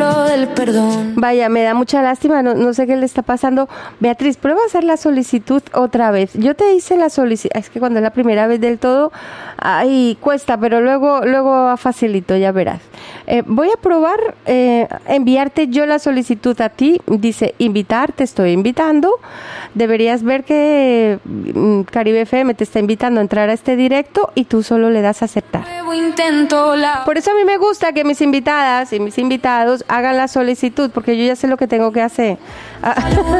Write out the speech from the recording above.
ejemplo del perdón. Vaya, me da mucha lástima, no sé qué le está pasando. Beatriz, prueba a hacer la solicitud otra vez. Yo te hice la solicitud, es que cuando es la primera vez del todo, ay, cuesta, pero luego facilito, ya verás. Voy a probar enviarte yo la solicitud a ti. Dice invitar, te estoy invitando. Deberías ver que Caribe FM te está invitando a entrar a este directo y tú solo le das a aceptar. Por eso a mí me gusta que mis invitadas y mis invitados hagan la solicitud, porque yo ya sé lo que tengo que hacer.